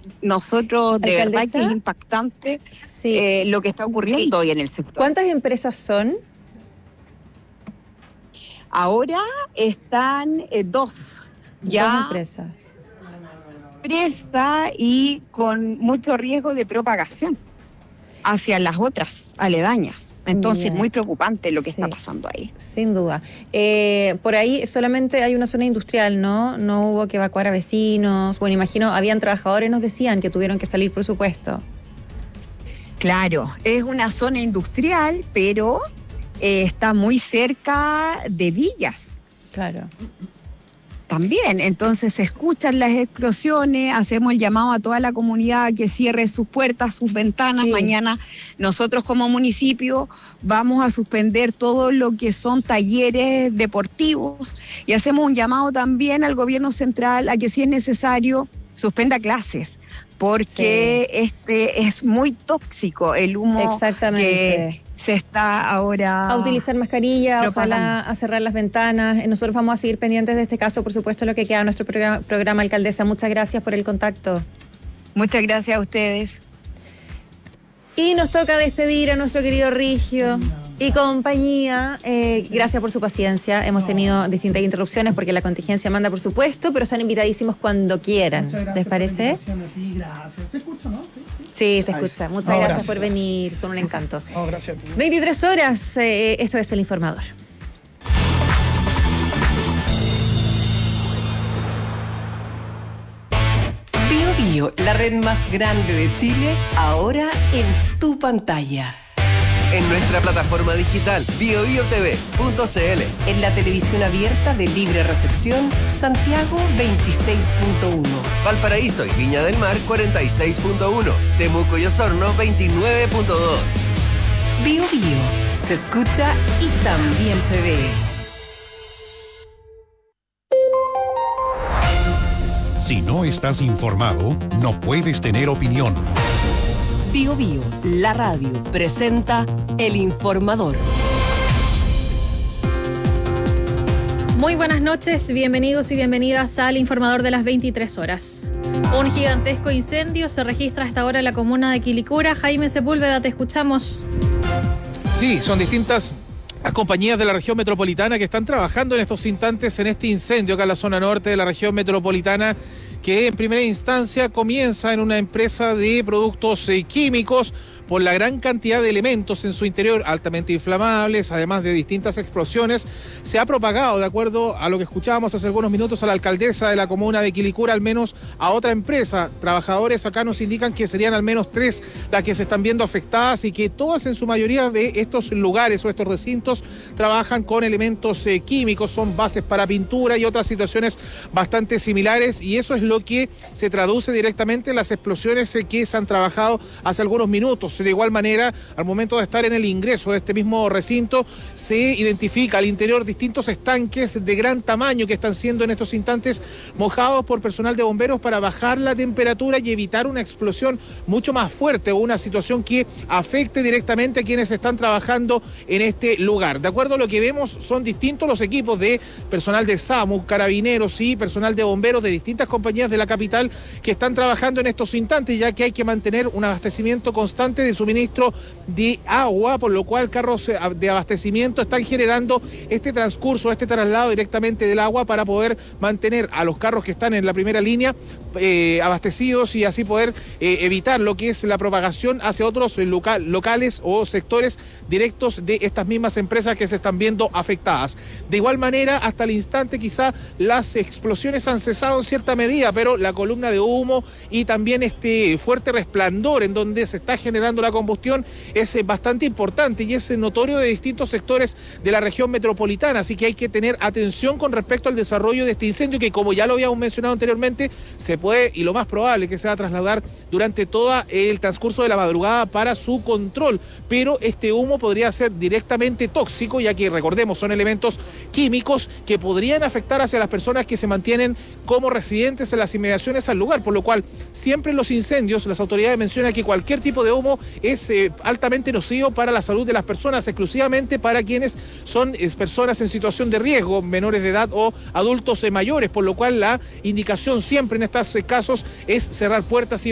nosotros de verdad ¿Alcaldesa? que es impactante Sí. lo que está ocurriendo hoy en el sector. ¿Cuántas empresas son? Ahora están dos Dos ya empresas. presa y con mucho riesgo de propagación hacia las otras aledañas. Entonces, Ya. muy preocupante lo que está Sí. pasando ahí. Sin duda. Por ahí solamente hay una zona industrial, ¿no? No hubo que evacuar a vecinos. Bueno, imagino, habían trabajadores, nos decían, que tuvieron que salir, por supuesto. Claro, es una zona industrial, pero está muy cerca de villas Claro. también. Entonces se escuchan las explosiones, hacemos el llamado a toda la comunidad a que cierre sus puertas, sus ventanas. Sí. Mañana nosotros como municipio vamos a suspender todo lo que son talleres deportivos y hacemos un llamado también al gobierno central a que si es necesario suspenda clases, porque es muy tóxico el humo Exactamente. que se está ahora A utilizar mascarilla, propagando. ojalá a cerrar las ventanas. Nosotros vamos a seguir pendientes de este caso, por supuesto, lo que queda de nuestro programa, alcaldesa. Muchas gracias por el contacto. Muchas gracias a ustedes. Y nos toca despedir a nuestro querido Rigio y compañía. Gracias por su paciencia. Hemos tenido distintas interrupciones porque la contingencia manda, por supuesto, pero están invitadísimos cuando quieran. ¿Les parece? Gracias. ¿Se escucha, no? Sí, se escucha. Muchas gracias por venir. Son un encanto. No, gracias a ti. 23 horas. Esto es El Informador. Bio Bio, la red más grande de Chile, ahora en tu pantalla. En nuestra plataforma digital biobiotv.cl. En la televisión abierta de libre recepción, Santiago 26.1. Valparaíso y Viña del Mar 46.1. Temuco y Osorno 29.2. Bio Bio, se escucha y también se ve. Si no estás informado, no puedes tener opinión. Bio Bio, la radio, presenta El Informador. Muy buenas noches, bienvenidos y bienvenidas al Informador de las 23 horas. Un gigantesco incendio se registra hasta ahora en la comuna de Quilicura. Jaime Sepúlveda, te escuchamos. Sí, son distintas las compañías de la región metropolitana que están trabajando en estos instantes en este incendio acá en la zona norte de la región metropolitana, que en primera instancia comienza en una empresa de productos químicos por la gran cantidad de elementos en su interior altamente inflamables, además de distintas explosiones. Se ha propagado, de acuerdo a lo que escuchábamos hace algunos minutos a la alcaldesa de la comuna de Quilicura, al menos a otra empresa. Trabajadores acá nos indican que serían al menos 3 las que se están viendo afectadas y que todas en su mayoría de estos lugares o estos recintos trabajan con elementos químicos, son bases para pintura y otras situaciones bastante similares, y eso es lo que se traduce directamente en las explosiones que se han trabajado hace algunos minutos. De igual manera, al momento de estar en el ingreso de este mismo recinto, se identifica al interior distintos estanques de gran tamaño que están siendo en estos instantes mojados por personal de bomberos para bajar la temperatura y evitar una explosión mucho más fuerte o una situación que afecte directamente a quienes están trabajando en este lugar. De acuerdo a lo que vemos, son distintos los equipos de personal de SAMU, carabineros y personal de bomberos de distintas compañías de la capital que están trabajando en estos instantes, ya que hay que mantener un abastecimiento constante de suministro de agua, por lo cual carros de abastecimiento están generando este transcurso, este traslado directamente del agua para poder mantener a los carros que están en la primera línea abastecidos y así poder evitar lo que es la propagación hacia otros locales o sectores directos de estas mismas empresas que se están viendo afectadas. De igual manera, hasta el instante quizá las explosiones han cesado en cierta medida, pero la columna de humo y también este fuerte resplandor en donde se está generando la combustión es bastante importante y es notorio de distintos sectores de la región metropolitana, así que hay que tener atención con respecto al desarrollo de este incendio que, como ya lo habíamos mencionado anteriormente, se puede y lo más probable que se va a trasladar durante todo el transcurso de la madrugada para su control, pero este humo podría ser directamente tóxico, ya que recordemos son elementos químicos que podrían afectar hacia las personas que se mantienen como residentes en las inmediaciones al lugar, por lo cual siempre en los incendios las autoridades mencionan que cualquier tipo de humo es altamente nocivo para la salud de las personas, exclusivamente para quienes son personas en situación de riesgo, menores de edad o adultos mayores, por lo cual la indicación siempre en estos casos es cerrar puertas y